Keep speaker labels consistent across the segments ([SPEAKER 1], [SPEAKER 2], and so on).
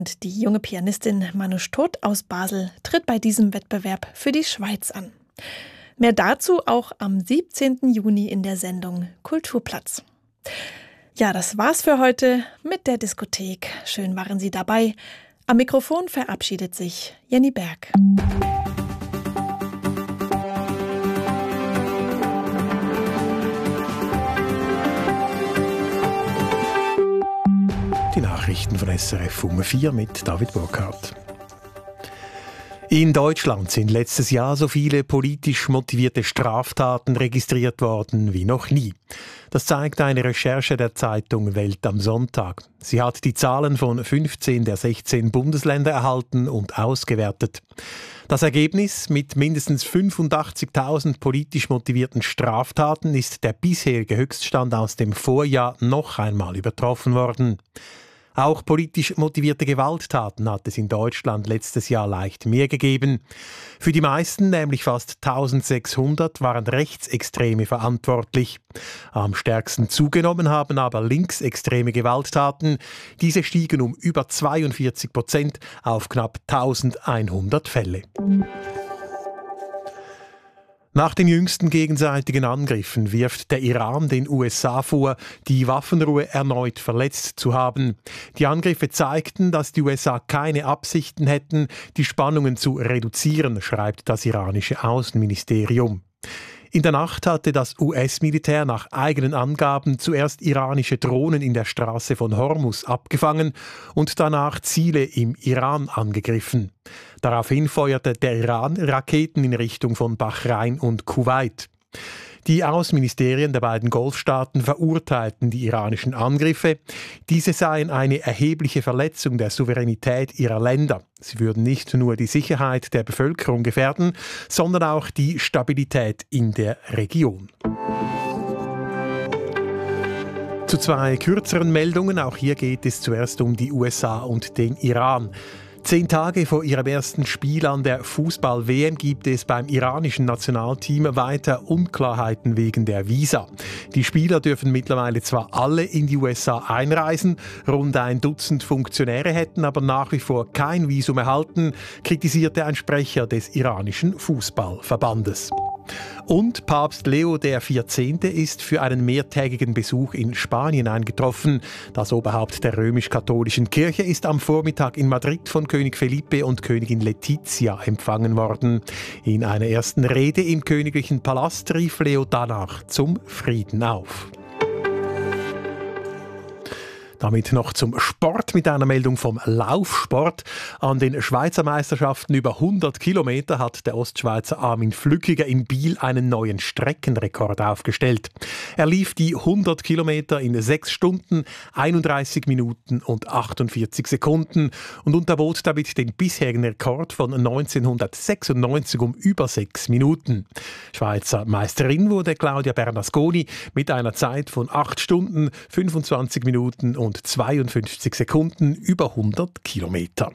[SPEAKER 1] Und die junge Pianistin Manouche Todt aus Basel tritt bei diesem Wettbewerb für die Schweiz an. Mehr dazu auch am 17. Juni in der Sendung Kulturplatz. Ja, das war's für heute mit der Diskothek. Schön waren Sie dabei. Am Mikrofon verabschiedet sich Jenny Berg.
[SPEAKER 2] Die Nachrichten von SRF um 4 mit David Burkhardt. In Deutschland sind letztes Jahr so viele politisch motivierte Straftaten registriert worden wie noch nie. Das zeigt eine Recherche der Zeitung Welt am Sonntag. Sie hat die Zahlen von 15 der 16 Bundesländer erhalten und ausgewertet. Das Ergebnis: mit mindestens 85.000 politisch motivierten Straftaten ist der bisherige Höchststand aus dem Vorjahr noch einmal übertroffen worden. Auch politisch motivierte Gewalttaten hat es in Deutschland letztes Jahr leicht mehr gegeben. Für die meisten, nämlich fast 1600, waren Rechtsextreme verantwortlich. Am stärksten zugenommen haben aber linksextreme Gewalttaten. Diese stiegen um über 42% auf knapp 1100 Fälle. Nach den jüngsten gegenseitigen Angriffen wirft der Iran den USA vor, die Waffenruhe erneut verletzt zu haben. Die Angriffe zeigten, dass die USA keine Absichten hätten, die Spannungen zu reduzieren, schreibt das iranische Außenministerium. In der Nacht hatte das US-Militär nach eigenen Angaben zuerst iranische Drohnen in der Straße von Hormuz abgefangen und danach Ziele im Iran angegriffen. Daraufhin feuerte der Iran Raketen in Richtung von Bahrain und Kuwait. Die Außenministerien der beiden Golfstaaten verurteilten die iranischen Angriffe. Diese seien eine erhebliche Verletzung der Souveränität ihrer Länder. Sie würden nicht nur die Sicherheit der Bevölkerung gefährden, sondern auch die Stabilität in der Region. Zu zwei kürzeren Meldungen. Auch hier geht es zuerst um die USA und den Iran. 10 Tage vor ihrem ersten Spiel an der Fußball-WM gibt es beim iranischen Nationalteam weiter Unklarheiten wegen der Visa. Die Spieler dürfen mittlerweile zwar alle in die USA einreisen, rund ein Dutzend Funktionäre hätten aber nach wie vor kein Visum erhalten, kritisierte ein Sprecher des iranischen Fußballverbandes. Und Papst Leo XIV. Ist für einen mehrtägigen Besuch in Spanien eingetroffen. Das Oberhaupt der römisch-katholischen Kirche ist am Vormittag in Madrid von König Felipe und Königin Letizia empfangen worden. In einer ersten Rede im königlichen Palast rief Leo danach zum Frieden auf. Damit noch zum Sport mit einer Meldung vom Laufsport. An den Schweizer Meisterschaften über 100 Kilometer hat der Ostschweizer Armin Flückiger in Biel einen neuen Streckenrekord aufgestellt. Er lief die 100 Kilometer in 6 Stunden, 31 Minuten und 48 Sekunden und unterbot damit den bisherigen Rekord von 1996 um über 6 Minuten. Schweizer Meisterin wurde Claudia Bernasconi mit einer Zeit von 8 Stunden, 25 Minuten und 52 Sekunden über 100 Kilometer.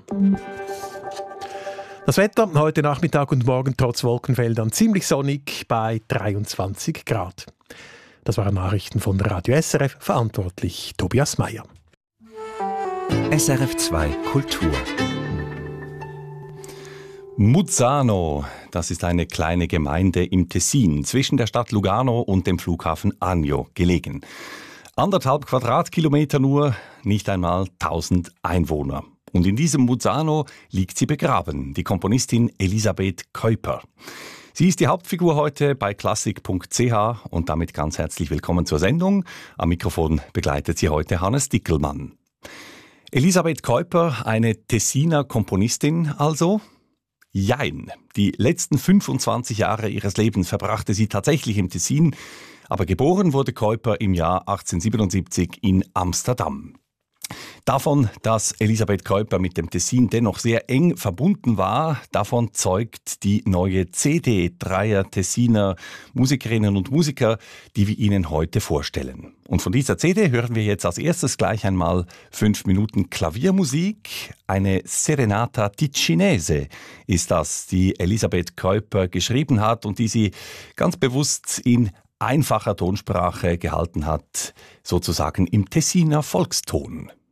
[SPEAKER 2] Das Wetter heute Nachmittag und morgen trotz Wolkenfeldern ziemlich sonnig bei 23 Grad. Das waren Nachrichten von Radio SRF, verantwortlich Tobias Meyer.
[SPEAKER 3] SRF 2 Kultur. Muzzano, das ist eine kleine Gemeinde im Tessin, zwischen der Stadt Lugano und dem Flughafen Agno gelegen. 1,5 Quadratkilometer nur, nicht einmal 1000 Einwohner. Und in diesem Muzzano liegt sie begraben, die Komponistin Elisabeth Kuiper. Sie ist die Hauptfigur heute bei klassik.ch und damit ganz herzlich willkommen zur Sendung. Am Mikrofon begleitet sie heute Hannes Dickelmann. Elisabeth Kuiper, eine Tessiner Komponistin also? Jein. Die letzten 25 Jahre ihres Lebens verbrachte sie tatsächlich im Tessin. Aber geboren wurde Kuiper im Jahr 1877 in Amsterdam. Davon, dass Elisabeth Kuiper mit dem Tessin dennoch sehr eng verbunden war, davon zeugt die neue CD dreier Tessiner Musikerinnen und Musiker, die wir Ihnen heute vorstellen. Und von dieser CD hören wir jetzt als erstes gleich einmal 5 Minuten Klaviermusik. Eine Serenata Ticinese ist das, die Elisabeth Kuiper geschrieben hat und die sie ganz bewusst in einfacher Tonsprache gehalten hat, sozusagen im Tessiner Volkston.